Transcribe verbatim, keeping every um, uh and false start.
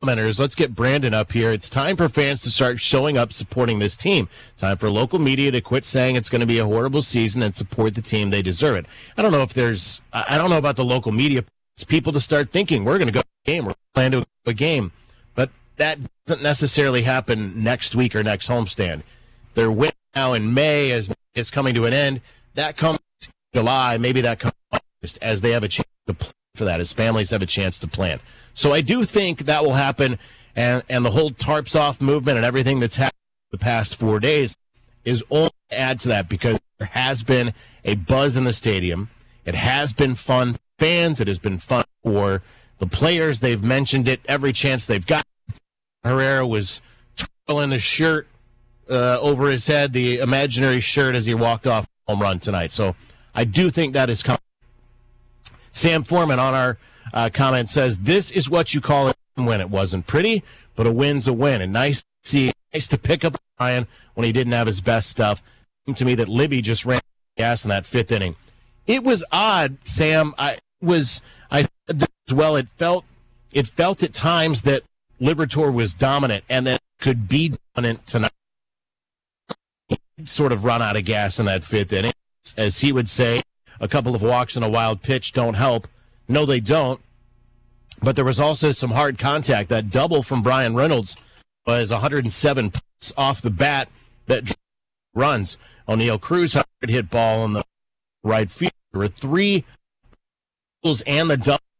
commenters, let's get Brandon up here. It's time for fans to start showing up supporting this team. Time for local media to quit saying it's going to be a horrible season and support the team. They deserve it. I don't know if there's, I don't know about the local media. It's people to start thinking we're going to go to a game. We're planning to go to a game. But that doesn't necessarily happen next week or next homestand. Their win now in May is, is coming to an end. That comes in July. Maybe that comes August as they have a chance to plan for that, as families have a chance to plan. So I do think that will happen, and, and the whole tarps off movement and everything that's happened the past four days is only to add to that, because there has been a buzz in the stadium. It has been fun for fans. It has been fun for the players. They've mentioned it every chance they've got. Herrera was twirling his shirt uh, over his head, the imaginary shirt, as he walked off home run tonight. So I do think that is coming. Sam Foreman on our uh, comment says, this is what you call a win. It wasn't pretty, but a win's a win. And nice to see, nice to pick up Ryan when he didn't have his best stuff. It seemed to me that Libby just ran gas in that fifth inning. It was odd, Sam. I was, I said this as well. It felt, it felt at times that Liberatore was dominant and that could be dominant tonight. He sort of run out of gas in that fifth inning, as he would say. A couple of walks and a wild pitch don't help. No, they don't. But there was also some hard contact. That double from Brian Reynolds was one hundred seven punts off the bat that runs. O'Neill Cruz hit ball in the right field. There were three and the double